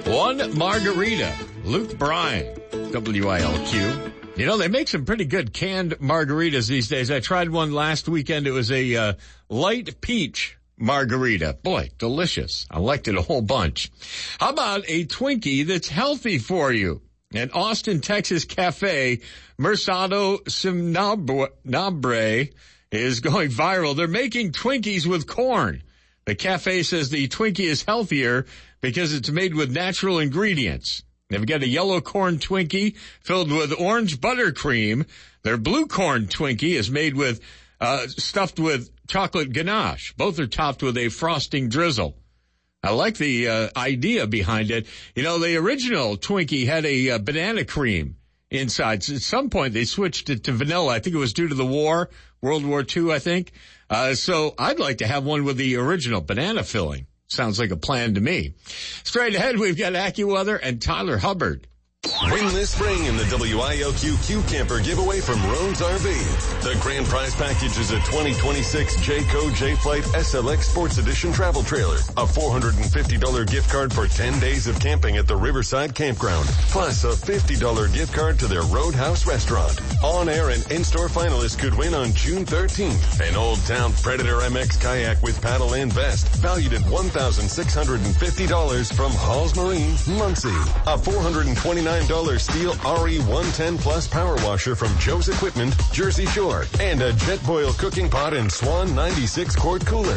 One margarita. Luke Bryan, WILQ. You know, they make some pretty good canned margaritas these days. I tried one last weekend. It was a light peach margarita. Boy, delicious. I liked it a whole bunch. How about a Twinkie that's healthy for you? An Austin, Texas cafe, Mercado Simnabre, is going viral. They're making Twinkies with corn. The cafe says the Twinkie is healthier because it's made with natural ingredients. They've got a yellow corn Twinkie filled with orange buttercream. Their blue corn Twinkie is made with, stuffed with chocolate ganache. Both are topped with a frosting drizzle. I like the idea behind it. You know, the original Twinkie had a banana cream inside. So at some point, they switched it to vanilla. I think it was due to the war, World War II, I think. So I'd like to have one with the original banana filling. Sounds like a plan to me. Straight ahead, we've got AccuWeather and Tyler Hubbard. Win this spring in the WILQ Q Camper giveaway from Rhodes RV. The grand prize package is a 2026 Jayco J-Flight SLX Sports Edition travel trailer, a $450 gift card for 10 days of camping at the Riverside Campground, plus a $50 gift card to their Roadhouse restaurant. On-air and in-store finalists could win on June 13th. An Old Town Predator MX kayak with paddle and vest, valued at $1,650 from Halls Marine, Muncie. A $429 steel RE110 Plus power washer from Joe's Equipment, Jersey Shore, and a Jetboil cooking pot and Swan 96 quart cooler.